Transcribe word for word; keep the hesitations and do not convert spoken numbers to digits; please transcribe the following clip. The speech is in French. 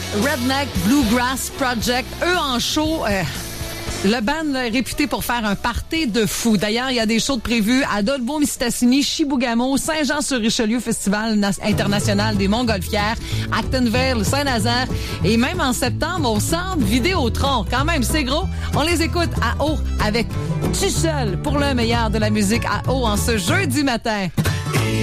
Redneck Bluegrass Project. Eux en show... Euh... Le band là, est réputé pour faire un party de fou. D'ailleurs, il y a des shows de prévus à Dolbeau-Mistassini, Chibougamau, Saint-Jean-sur-Richelieu, Festival international des Montgolfières, Actonville, Saint-Nazaire et même en septembre au Centre Vidéotron. Quand même, c'est gros. On les écoute à Haut avec Tu seul pour le meilleur de la musique à Haut en ce jeudi matin.